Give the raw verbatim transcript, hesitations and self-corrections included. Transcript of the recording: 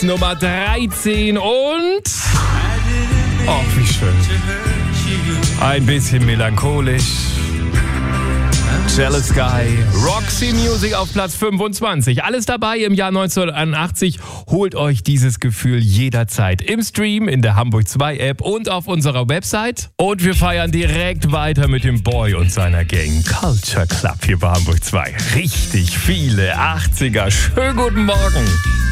Nummer dreizehn und... Oh, wie schön. Ein bisschen melancholisch. Jealous Guy, Roxy Music auf Platz fünfundzwanzig. Alles dabei im Jahr neunzehnhunderteinundachtzig. Holt euch dieses Gefühl jederzeit im Stream, in der Hamburg zwei App und auf unserer Website. Und wir feiern direkt weiter mit dem Boy und seiner Gang. Culture Club hier bei Hamburg zwei. Richtig viele achtziger. Schönen guten Morgen.